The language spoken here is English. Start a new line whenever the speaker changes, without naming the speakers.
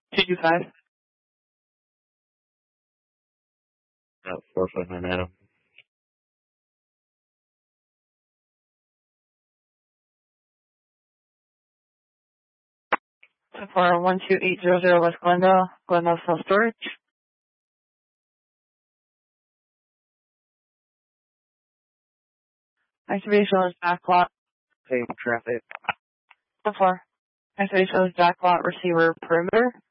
225.
459 Adam.
So for 12800 West Glendale, Glendale Self Storage. Activation is backlot.
Same traffic.
So far. Activation is backlot receiver perimeter.